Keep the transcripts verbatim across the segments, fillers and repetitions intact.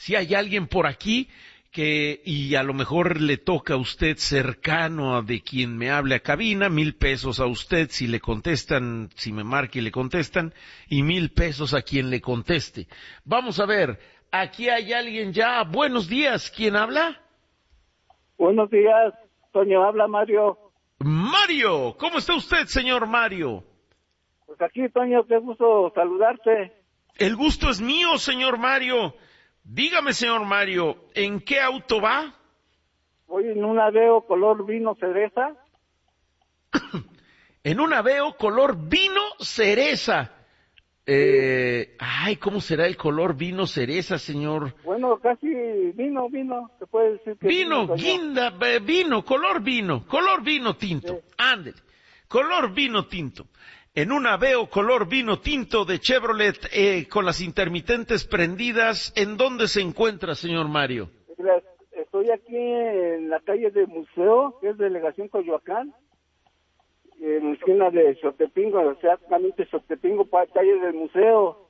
si hay alguien por aquí que, y a lo mejor le toca a usted cercano a de quien me hable a cabina, mil pesos a usted si le contestan, si me marca y le contestan, y mil pesos a quien le conteste. Vamos a ver, aquí hay alguien ya. Buenos días, ¿quién habla? Buenos días, Toño, habla Mario. Mario, ¿cómo está usted, señor Mario? Pues aquí, Toño, qué gusto saludarte. El gusto es mío, señor Mario. Dígame, señor Mario, ¿en qué auto va? Voy en un Aveo color vino cereza. En un Aveo color vino cereza. Eh, ay, ¿cómo será el color vino cereza, señor? Bueno, casi vino, vino, se puede decir que Vino, vino, guinda, eh, vino, color vino, color vino tinto. Sí. Ándele, color vino tinto. En un Aveo color vino tinto de Chevrolet eh, con las intermitentes prendidas, ¿en dónde se encuentra, señor Mario? Estoy aquí en la calle de Museo, que es Delegación Coyoacán, en la esquina de Xotepingo, o sea, exactamente Xotepingo, calle del Museo.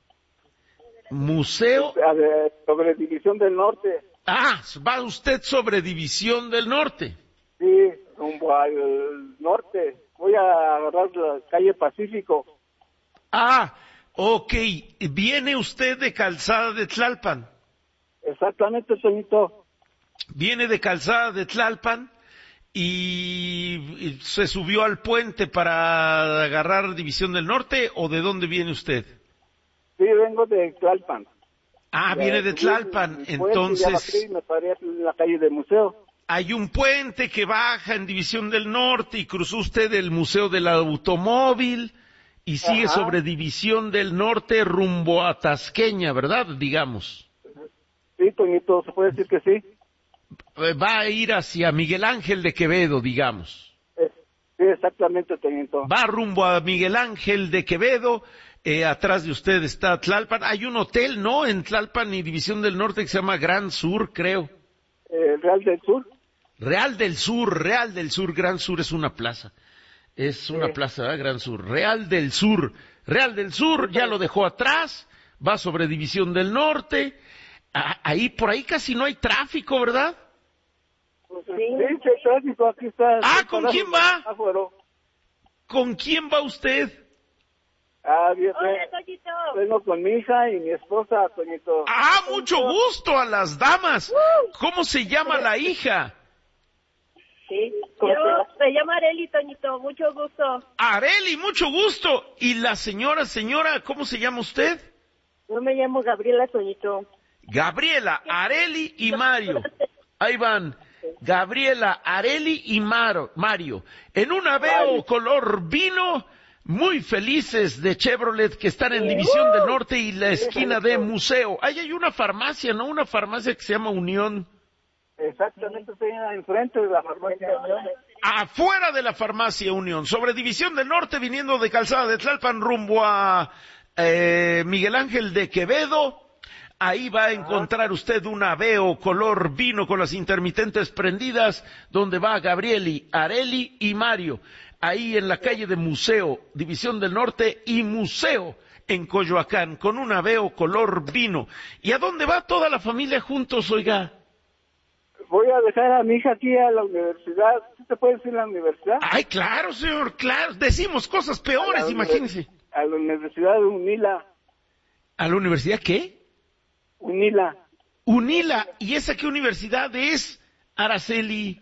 ¿Museo? Sobre División del Norte. Ah, va usted sobre División del Norte. Sí, rumbo al norte. Voy a agarrar la calle Pacífico. Ah, ok. ¿Viene usted de Calzada de Tlalpan? Exactamente, Toñito. Viene de Calzada de Tlalpan y, y se subió al puente para agarrar División del Norte, ¿o de dónde viene usted? Sí, vengo de Tlalpan. Ah, viene de Tlalpan, entonces... Me paré en la calle del Museo. Hay un puente que baja en División del Norte y cruzó usted el Museo del Automóvil y sigue Ajá. sobre División del Norte rumbo a Tasqueña, ¿verdad? Digamos. Sí, Toñito, se puede decir que sí. Va a ir hacia Miguel Ángel de Quevedo, digamos. Sí, exactamente, Toñito. Va rumbo a Miguel Ángel de Quevedo, eh, atrás de usted está Tlalpan. Hay un hotel, ¿no? En Tlalpan y División del Norte que se llama Gran Sur, creo. Eh, Real del Sur. Real del Sur, Real del Sur, Gran Sur es una plaza. Es una sí. plaza, ¿eh? Gran Sur. Real del Sur. Real del Sur ya lo dejó atrás, va sobre División del Norte. Ah, ahí, por ahí casi no hay tráfico, ¿verdad? Pues, sí, sí, tráfico, aquí está. Ah, ¿con quién va? Afuera. ¿Con quién va usted? Ah, bien, Hola, Toñito. Vengo con mi hija y mi esposa, Toñito. Ah, mucho gusto a las damas. ¿Cómo se llama la hija? Sí, yo se llama Areli, Toñito, mucho gusto. Areli, mucho gusto. ¿Y la señora, señora, cómo se llama usted? Yo me llamo Gabriela, Toñito. Gabriela, Areli y Mario. Ahí van. Gabriela, Areli y Mar- Mario. En un Aveo color vino, muy felices de Chevrolet que están en División del Norte y la esquina de Museo. Ahí hay una farmacia, ¿no? Una farmacia que se llama Unión. Exactamente, estoy enfrente de la farmacia Unión. Afuera de la farmacia Unión, sobre División del Norte, viniendo de Calzada de Tlalpan rumbo a eh, Miguel Ángel de Quevedo. Ahí va a encontrar usted un Aveo color vino con las intermitentes prendidas, donde va Gabrieli, Areli y Mario. Ahí en la calle de Museo, División del Norte y Museo en Coyoacán, con un Aveo color vino. ¿Y a dónde va toda la familia juntos, oiga? Voy a dejar a mi hija aquí a la universidad. ¿Sí se puede decir la universidad? Ay, claro, señor, claro. Decimos cosas peores, imagínese. A la Universidad de Unila. ¿A la universidad qué? Unila. Unila. ¿Y esa qué universidad es, Araceli?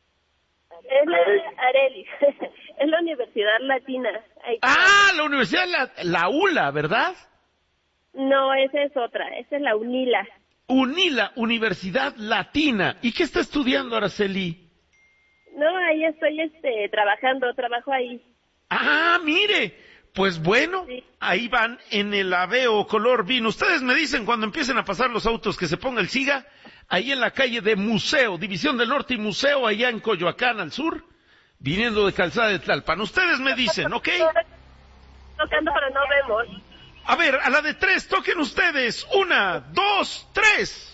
Es la Areli. Es la Universidad Latina. Ahí ah, la Universidad, la, la ULA, ¿verdad? No, esa es otra. Esa es la Unila. Unila, Universidad Latina. ¿Y qué está estudiando, Araceli? No, ahí estoy este, trabajando, trabajo ahí. Ah, mire, pues bueno, sí. Ahí van en el Aveo color vino. Ustedes me dicen cuando empiecen a pasar los autos que se ponga el SIGA, ahí en la calle de Museo, División del Norte y Museo, allá en Coyoacán, al sur, viniendo de Calzada de Tlalpan. Ustedes me dicen, ¿ok? Tocando, pero no vemos. A ver, a la de tres, toquen ustedes. Una, dos, tres.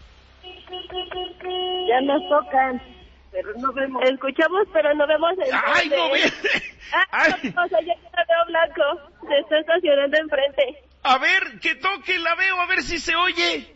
Ya nos tocan, pero no vemos. Escuchamos, pero no vemos el ¡ay, no ve! Ah, no, o sea, ya te veo blanco. Se está estacionando enfrente. A ver, que toque el Aveo, a ver si se oye.